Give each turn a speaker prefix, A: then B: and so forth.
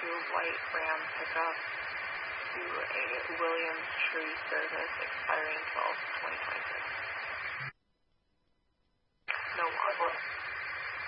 A: white Ram pickup to a Williams Tree Service